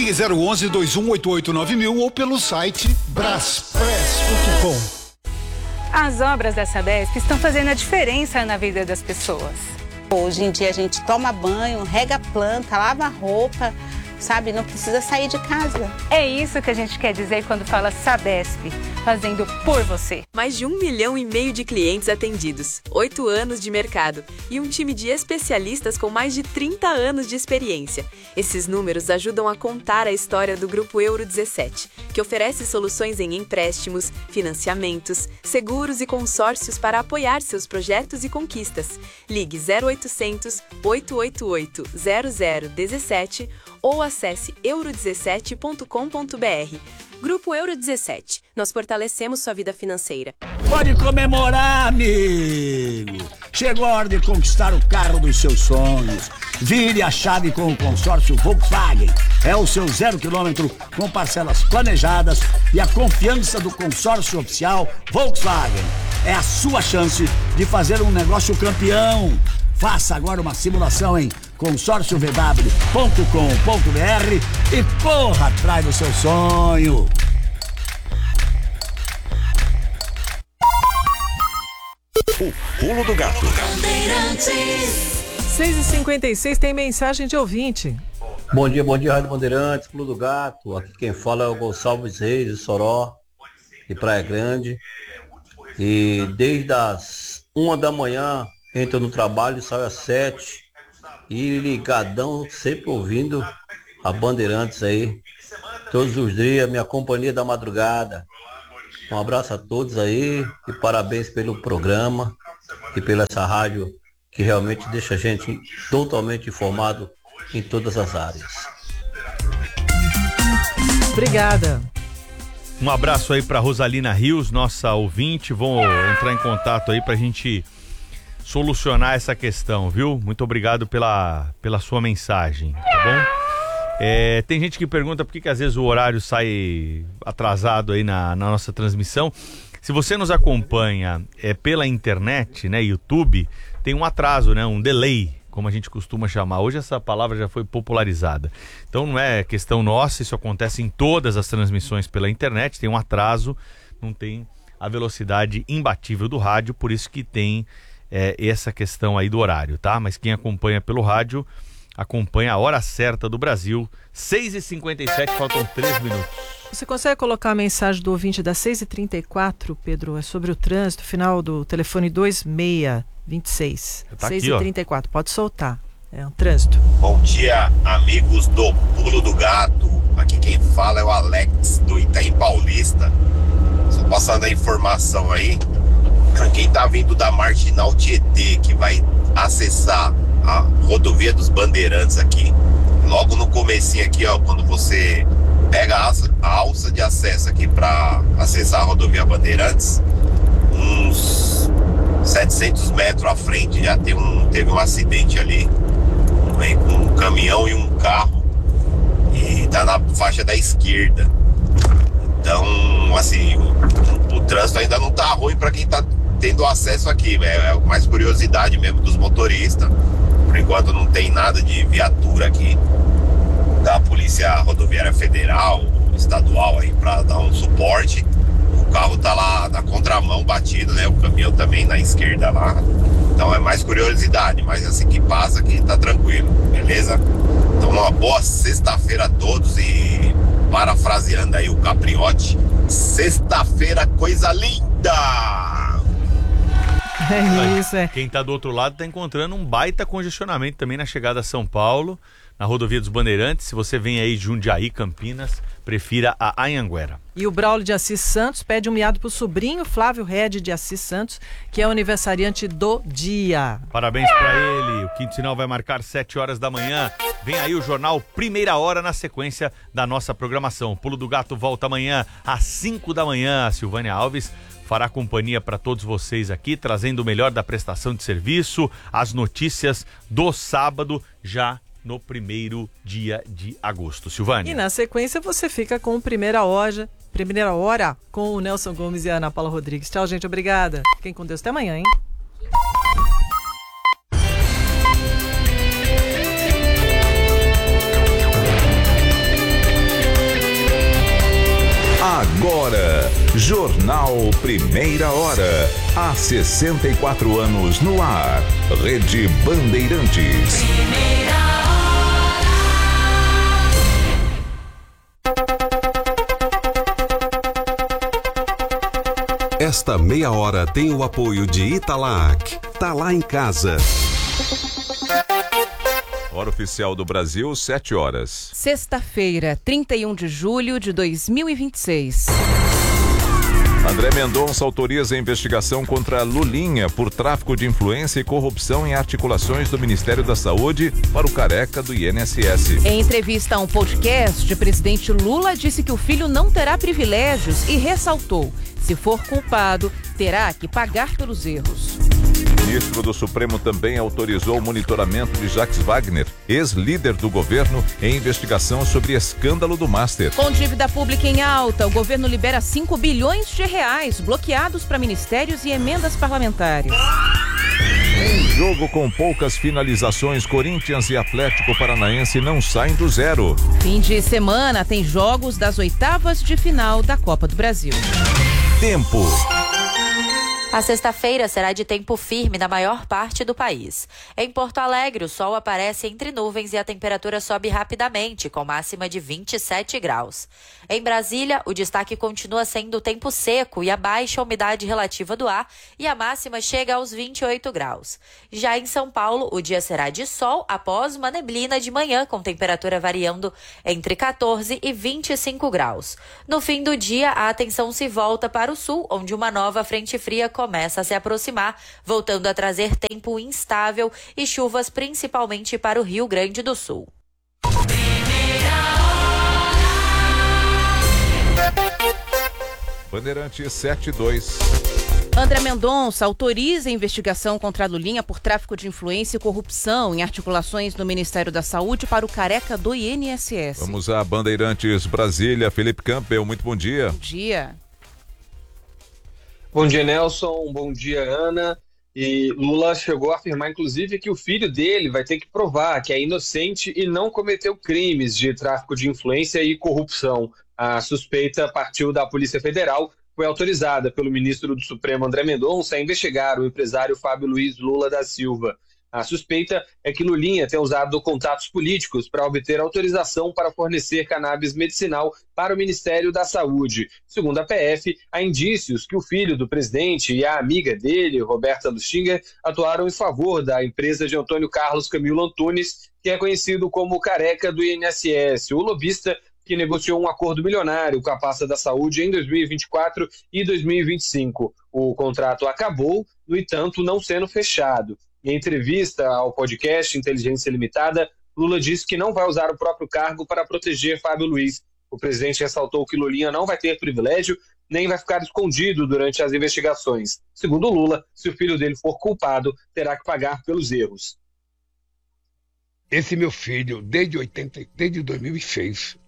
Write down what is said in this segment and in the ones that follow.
Ligue 011-2188-9000 ou pelo site braspress.com. As obras da Sabesp estão fazendo a diferença na vida das pessoas. Hoje em dia a gente toma banho, rega a planta, lava a roupa, sabe? Não precisa sair de casa. É isso que a gente quer dizer quando fala Sabesp, fazendo por você. Mais de 1,5 milhão de clientes atendidos, 8 anos de mercado e um time de especialistas com mais de 30 anos de experiência. Esses números ajudam a contar a história do Grupo Euro 17, que oferece soluções em empréstimos, financiamentos, seguros e consórcios para apoiar seus projetos e conquistas. Ligue 0800 888 0017 ou acesse euro17.com.br. Grupo Euro 17. Nós fortalecemos sua vida financeira. Pode comemorar, amigo! Chegou a hora de conquistar o carro dos seus sonhos. Vire a chave com o consórcio Volkswagen. É o seu 0 km com parcelas planejadas e a confiança do consórcio oficial Volkswagen. É a sua chance de fazer um negócio campeão. Faça agora uma simulação em consórciovw.com.br e corra atrás do seu sonho. O Pulo do Gato. 6h56 tem mensagem de ouvinte. Bom dia, Rádio Bandeirantes, Pulo do Gato. Aqui quem fala é o Gonçalves Reis, de Soró, de Praia Grande. E desde as 1 da manhã entro no trabalho, saio às 7 e ligadão, sempre ouvindo a Bandeirantes aí, todos os dias, minha companhia da madrugada. Um abraço a todos aí e parabéns pelo programa e pela essa rádio que realmente deixa a gente totalmente informado em todas as áreas. Obrigada. Um abraço aí para Rosalina Rios, nossa ouvinte. Vão entrar em contato aí pra gente solucionar essa questão, viu? Muito obrigado pela sua mensagem, tá bom? Tem gente que pergunta por que às vezes o horário sai atrasado aí na nossa transmissão. Se você nos acompanha pela internet, né, YouTube, tem um atraso, né, um delay, como a gente costuma chamar. Hoje essa palavra já foi popularizada. Então não é questão nossa, isso acontece em todas as transmissões pela internet, tem um atraso, não tem a velocidade imbatível do rádio, por isso que tem essa questão aí do horário, tá? Mas quem acompanha pelo rádio, acompanha a hora certa do Brasil, 6h57, faltam 3 minutos. Você consegue colocar a mensagem do ouvinte das 6h34, Pedro? É sobre o trânsito, final do telefone 2626. Tá 6h34, pode soltar. É um trânsito. Bom dia, amigos do Pulo do Gato. Aqui quem fala é o Alex, do Itaim Paulista. Só passando a informação aí. Quem tá vindo da Marginal Tietê, que vai acessar a rodovia dos Bandeirantes aqui, logo no comecinho aqui, ó, quando você pega a alça de acesso aqui para acessar a rodovia Bandeirantes, uns 700 metros à frente já teve um acidente ali, com um caminhão e um carro, e tá na faixa da esquerda. Então, assim, o trânsito ainda não tá ruim para quem tá tendo acesso aqui, é mais curiosidade mesmo dos motoristas. Por enquanto não tem nada de viatura aqui da Polícia Rodoviária Federal, estadual aí para dar um suporte. O carro tá lá na contramão batido, né? O caminhão também na esquerda lá. Então é mais curiosidade, mas assim que passa aqui tá tranquilo, beleza? Então uma boa sexta-feira a todos e parafraseando aí o Capriotti, sexta-feira coisa linda! É isso, é. Quem tá do outro lado tá encontrando um baita congestionamento também na chegada a São Paulo, na rodovia dos Bandeirantes. Se você vem aí de Jundiaí, Campinas, prefira a Anhanguera. E o Braulio de Assis Santos pede um miado pro sobrinho Flávio Red de Assis Santos, que é o aniversariante do dia. Parabéns pra ele. O Quinto Sinal vai marcar 7 horas da manhã. Vem aí o jornal Primeira Hora na sequência da nossa programação. O Pulo do Gato volta amanhã às 5 da manhã. A Silvânia Alves fará companhia para todos vocês aqui, trazendo o melhor da prestação de serviço, as notícias do sábado, já no primeiro dia de agosto. Silvânia. E na sequência você fica com Primeira Hora com o Nelson Gomes e a Ana Paula Rodrigues. Tchau, gente. Obrigada. Fiquem com Deus. Até amanhã, hein? Jornal Primeira Hora. Há 64 anos no ar. Rede Bandeirantes. Esta meia hora tem o apoio de Italac. Tá lá em casa. Hora oficial do Brasil, 7 horas. Sexta-feira, 31 de julho de 2026. André Mendonça autoriza a investigação contra Lulinha por tráfico de influência e corrupção em articulações do Ministério da Saúde para o careca do INSS. Em entrevista a um podcast, o presidente Lula disse que o filho não terá privilégios e ressaltou: se for culpado, terá que pagar pelos erros. O ministro do Supremo também autorizou o monitoramento de Jacques Wagner, ex-líder do governo, em investigação sobre escândalo do Master. Com dívida pública em alta, o governo libera 5 bilhões de reais bloqueados para ministérios e emendas parlamentares. Em jogo com poucas finalizações, Corinthians e Atlético Paranaense não saem do zero. Fim de semana tem jogos das oitavas de final da Copa do Brasil. Tempo. A sexta-feira será de tempo firme na maior parte do país. Em Porto Alegre, o sol aparece entre nuvens e a temperatura sobe rapidamente, com máxima de 27 graus. Em Brasília, o destaque continua sendo o tempo seco e a baixa umidade relativa do ar, e a máxima chega aos 28 graus. Já em São Paulo, o dia será de sol após uma neblina de manhã, com temperatura variando entre 14 e 25 graus. No fim do dia, a atenção se volta para o sul, onde uma nova frente fria começa a se aproximar, voltando a trazer tempo instável e chuvas principalmente para o Rio Grande do Sul. Bandeirantes 7-2. André Mendonça autoriza a investigação contra a Lulinha por tráfico de influência e corrupção em articulações do Ministério da Saúde para o careca do INSS. Vamos a Bandeirantes Brasília. Felipe Campbell, muito bom dia. Bom dia. Bom dia, Nelson. Bom dia, Ana. E Lula chegou a afirmar, inclusive, que o filho dele vai ter que provar que é inocente e não cometeu crimes de tráfico de influência e corrupção. A suspeita partiu da Polícia Federal, foi autorizada pelo ministro do Supremo, André Mendonça, a investigar o empresário Fábio Luiz Lula da Silva. A suspeita é que Lulinha tem usado contatos políticos para obter autorização para fornecer cannabis medicinal para o Ministério da Saúde. Segundo a PF, há indícios que o filho do presidente e a amiga dele, Roberta Lustinger, atuaram em favor da empresa de Antônio Carlos Camilo Antunes, que é conhecido como o careca do INSS, o lobista que negociou um acordo milionário com a pasta da saúde em 2024 e 2025. O contrato acabou, no entanto, não sendo fechado. Em entrevista ao podcast Inteligência Limitada, Lula disse que não vai usar o próprio cargo para proteger Fábio Luiz. O presidente ressaltou que Lulinha não vai ter privilégio nem vai ficar escondido durante as investigações. Segundo Lula, se o filho dele for culpado, terá que pagar pelos erros. Esse meu filho, desde 2006,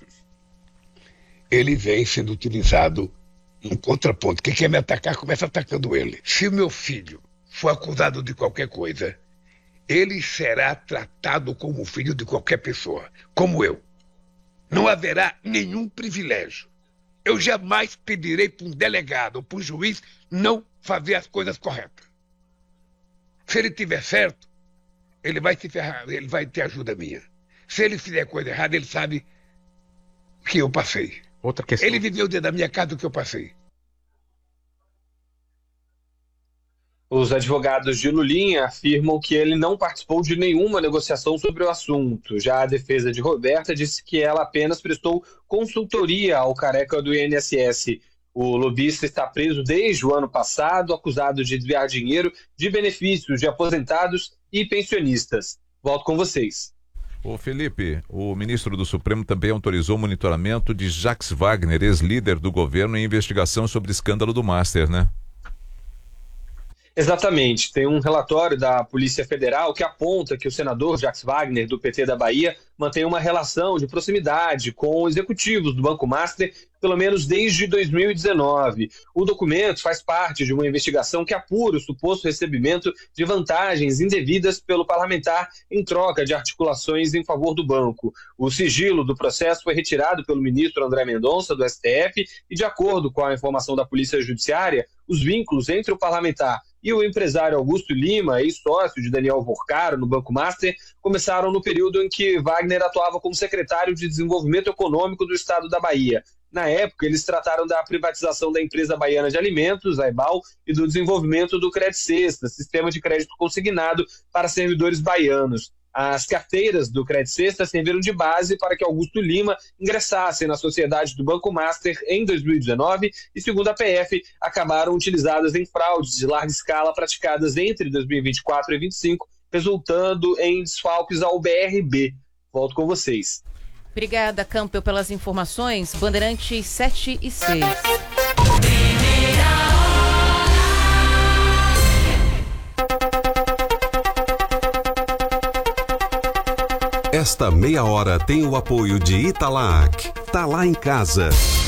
ele vem sendo utilizado em contraponto. Quem quer me atacar, começa atacando ele. Se o meu filho for acusado de qualquer coisa, ele será tratado como filho de qualquer pessoa, como eu. Não haverá nenhum privilégio. Eu jamais pedirei para um delegado ou para um juiz não fazer as coisas corretas. Se ele tiver certo, ele vai se ferrar, ele vai ter ajuda minha. Se ele fizer coisa errada, ele sabe que eu passei. Outra questão. Ele viveu dentro da minha casa o que eu passei. Os advogados de Lulinha afirmam que ele não participou de nenhuma negociação sobre o assunto. Já a defesa de Roberta disse que ela apenas prestou consultoria ao careca do INSS. O lobista está preso desde o ano passado, acusado de desviar dinheiro de benefícios de aposentados e pensionistas. Volto com vocês. Ô Felipe, o ministro do Supremo também autorizou o monitoramento de Jacques Wagner, ex-líder do governo, em investigação sobre o escândalo do Master, né? Exatamente. Tem um relatório da Polícia Federal que aponta que o senador Jacques Wagner, do PT da Bahia, mantém uma relação de proximidade com executivos do Banco Master, pelo menos desde 2019. O documento faz parte de uma investigação que apura o suposto recebimento de vantagens indevidas pelo parlamentar em troca de articulações em favor do banco. O sigilo do processo foi retirado pelo ministro André Mendonça, do STF, e, de acordo com a informação da Polícia Judiciária, os vínculos entre o parlamentar e o empresário Augusto Lima, ex-sócio de Daniel Vorcaro no Banco Master, começaram no período em que Wagner atuava como secretário de Desenvolvimento Econômico do Estado da Bahia. Na época, eles trataram da privatização da empresa baiana de alimentos, a EBAL, e do desenvolvimento do Crédito Cesta, sistema de crédito consignado para servidores baianos. As carteiras do Crédito Cesta serviram de base para que Augusto Lima ingressasse na sociedade do Banco Master em 2019 e, segundo a PF, acabaram utilizadas em fraudes de larga escala praticadas entre 2024 e 2025, resultando em desfalques ao BRB. Volto com vocês. Obrigada, Campbell, pelas informações. Bandeirantes 7 e 6. Esta meia hora tem o apoio de Italac. Tá lá em casa.